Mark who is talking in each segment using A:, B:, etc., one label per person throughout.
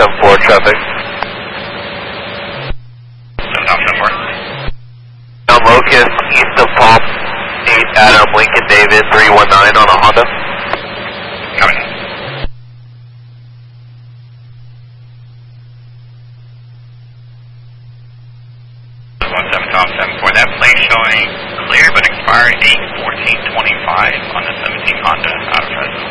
A: 7574 traffic.
B: 7574.
A: Down Locust, east of Palm, 8 Adam Lincoln David 319 on a Honda.
B: Coming. Tom 74. That plate showing clear but expired 8/14/25 on the 17 Honda out of Fresno.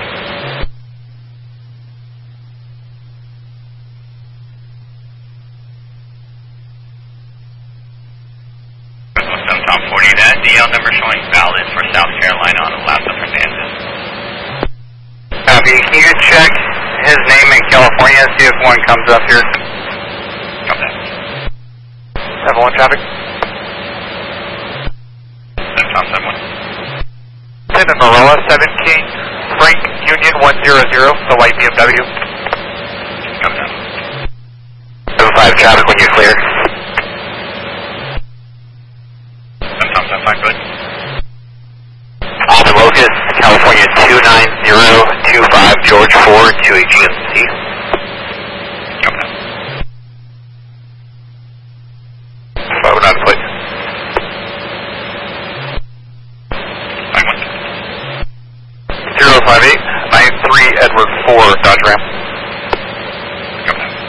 B: Fresno 7 Tom 40. That DL number showing valid for South Carolina on Elasa Fernandez.
A: Copy. Can you check his name in California, see if one comes up here?
B: Copy that.
A: 71 traffic.
B: Tom 71.
A: Send Morella 7 King, Frank Union 100, the white BMW.
B: Copy that.
A: 75 traffic when you're clear.
B: Tom 75, good.
A: Alden Locust, California 29025, George 4 to a GMC.
B: Copy that.
A: 509 plate. 058 93 Edward 4 Dodge Ram.
B: Copy that.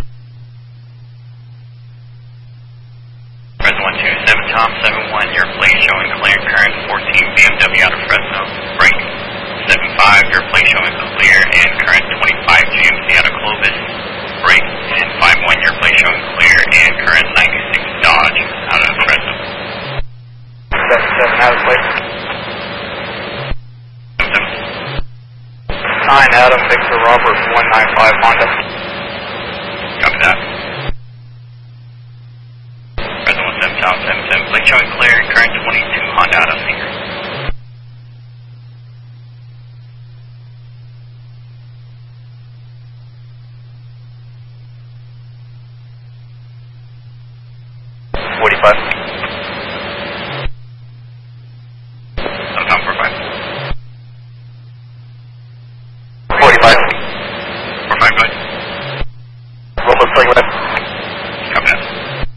B: Fresno 127 Tom 71, your plate showing clear, current 14 BMW out of Fresno, brake. 75, your plate showing clear and current 25 GMC out of Clovis, brake. And 51, your plate showing clear and current 96 Dodge out of Fresno.
A: 77 out of plate. 9 Adam Victor Robert 195 Honda.
B: Copy that. Fresno 17 Tom 77, plate showing clear, current 22 Honda out of Singer. Tom 45.
A: 45.
B: 45, good.
A: Roll swing left.
B: Copy that.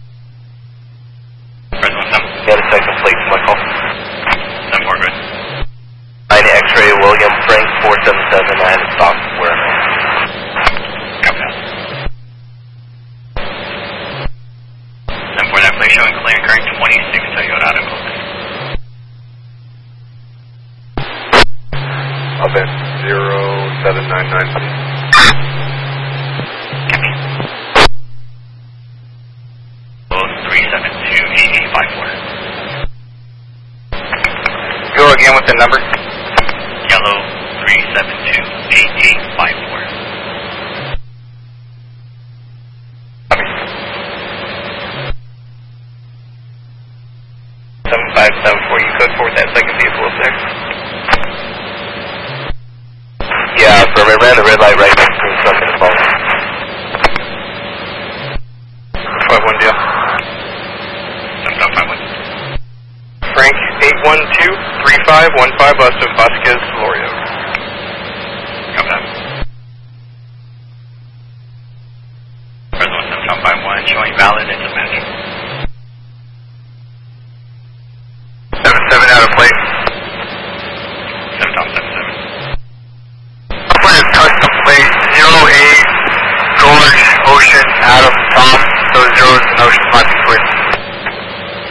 B: Fresno 7.
A: Got a second plate from my call.
B: 74, good.
A: 90 X-ray William Frank 477. I had to stop where I'm at.
B: Copy that. 74, that plate showing clear, current 26 Toyota out of Clovis.
A: I'll bet 0799.
B: Copy. 3728854.
A: Go again with the number.
B: Yellow 3728854.
A: Copy. 7574. You code forward that second vehicle up there. Yeah, from it ran the red light right next to him, stuck in the ball. 51 deal.
B: 751.
A: Frank 812-3515 west of Vasquez, Lorio.
B: Copy that. Fresno 751, showing valid into match.